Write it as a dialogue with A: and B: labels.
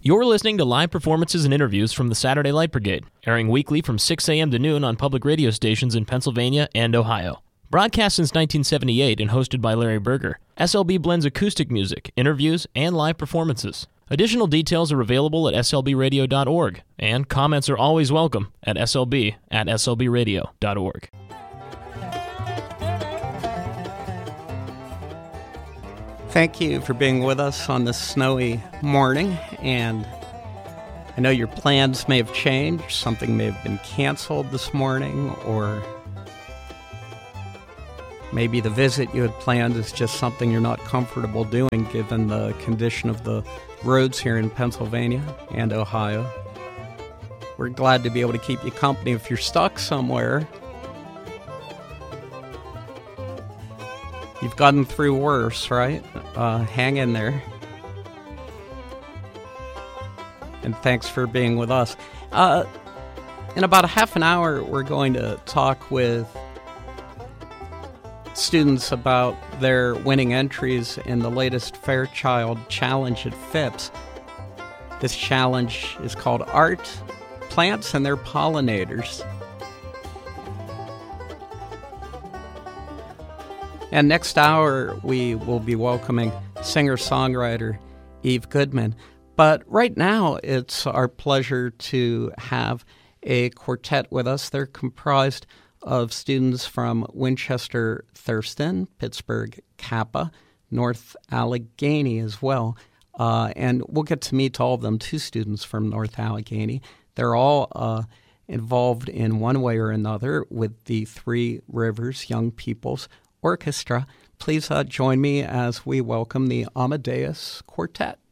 A: You're listening to live performances and interviews from the Saturday Light Brigade, airing weekly from 6 a.m. to noon on public radio stations in Pennsylvania and Ohio. Broadcast since 1978 and hosted by Larry Berger, SLB blends acoustic music, interviews, and live performances. Additional details are available at slbradio.org, and comments are always welcome at slb@slbradio.org.
B: Thank you for being with us on this snowy morning, and I know your plans may have changed. Something may have been canceled this morning, or maybe the visit you had planned is just something you're not comfortable doing given the condition of the roads here in Pennsylvania and Ohio. We're glad to be able to keep you company if you're stuck somewhere. You've gotten through worse, right? Hang in there. And thanks for being with us. In about a half an hour, we're going to talk with students about their winning entries in the latest Fairchild Challenge at Phipps. This challenge is called Art, Plants, and Their Pollinators. And next hour, we will be welcoming singer-songwriter Eve Goodman. But right now, it's our pleasure to have a quartet with us. They're comprised of students from Winchester Thurston, Pittsburgh Kappa, North Allegheny as well. And we'll get to meet all of them, 2 students from North Allegheny. They're all involved in one way or another with the Three Rivers Young People's Orchestra. Please join me as we welcome the Amadeus Quartet.